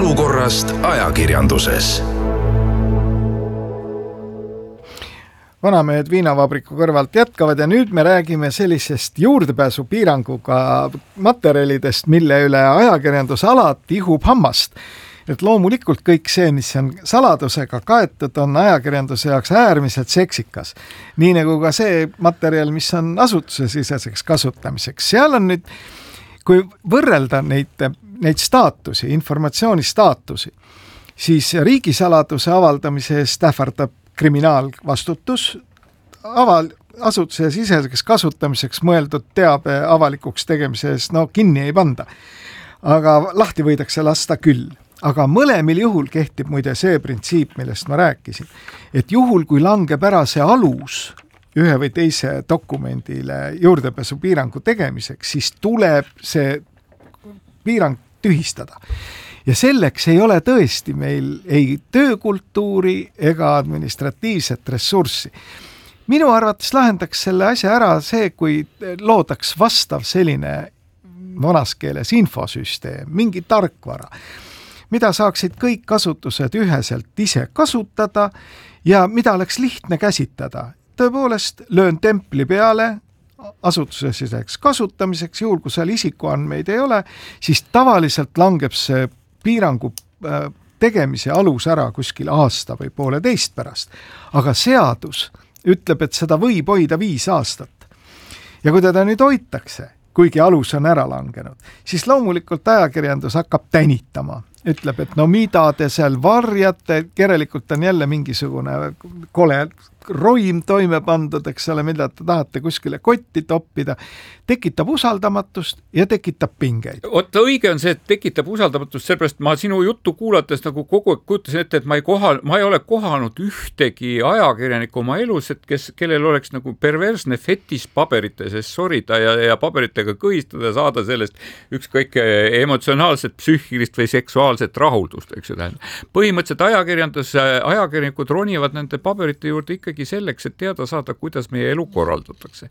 olukorrast ajakirjanduses. Vanamehed viinavabriku kõrvalt jätkavad ja nüüd me räägime sellisest juurdepääsupiiranguga materjalidest, mille üle ajakirjandus alati ihub hammast. Et loomulikult kõik see, mis on saladusega kaetud, on ajakirjanduse jaoks äärmiselt seksikas. Nii nagu ka see materjal, mis on asutusesiseseks kasutamiseks. Seal on nüüd, kui võrrelda neid staatusi, informatsiooni staatusi, siis riigisaladuse avaldamise eest ähvardab kriminaalvastutus, asutuse siseseks kasutamiseks mõeldud teabe avalikuks tegemise eest kinni ei panda. Aga lahti võidakse lasta küll. Aga mõlemil juhul kehtib muide see printsiip, millest ma rääkisin, et juhul, kui langeb ära see alus ühe või teise dokumendile juurdepääsupiirangu tegemiseks, siis tuleb see piirang tühistada. Ja selleks ei ole tõesti meil ei töökultuuri ega administratiivset ressurssi. Minu arvates lahendaks selle asja ära see, kui loodaks vastav selline vanas keeles infosüsteem, mingi tarkvara, mida saaksid kõik kasutused üheselt ise kasutada ja mida oleks lihtne käsitada. Tõepoolest löön templi peale asutusesiseseks kasutamiseks, juhul kui seal isikuandmeid ei ole, siis tavaliselt langeb see piirangu tegemise alus ära kuskil aasta või 1,5 pärast. Aga seadus ütleb, et seda võib hoida 5 aastat. Ja kui teda nüüd hoitakse, kuigi alus on ära langenud, siis loomulikult ajakirjandus hakkab tänitama. Ütleb, et mida te seal varjate, järelikult on jälle mingisugune kole roim toime pandud, eks ole, mida te tahate kuskile kotti toppida, tekitab usaldamatust ja tekitab pingeid. Oota, õige on see, et tekitab usaldamatust, sellepärast ma sinu juttu kuulates nagu kogu aeg kujutasin ette, et ma ei ole kohanud ühtegi ajakirjanikku oma elus, et kellel oleks nagu perversne fetis paberite sees sorida ja paberitega kõhistada, saada sellest ükskõik emotsionaalset, psüühilist või seksuaalset rahuldust, eks ju. Põhimõtteliselt ajakirjanikud ronivad nende paberite juurde ikkagi selleks, et teada saada, kuidas meie elu korraldatakse.